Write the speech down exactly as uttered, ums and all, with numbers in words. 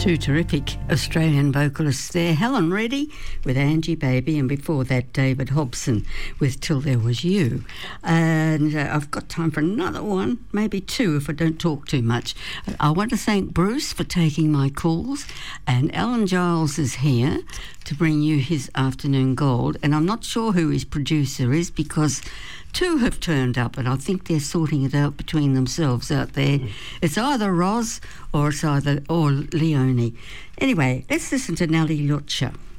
Two terrific Australian vocalists there. Helen Reddy with Angie Baby, and before that David Hobson with Till There Was You. And uh, I've got time for another one, maybe two if I don't talk too much. I want to thank Bruce for taking my calls, and Alan Giles is here to bring you his afternoon gold, and I'm not sure who his producer is because two have turned up, and I think they're sorting it out between themselves out there. Mm. It's either Roz or it's either or Leonie. Anyway, let's listen to Nellie Lucha.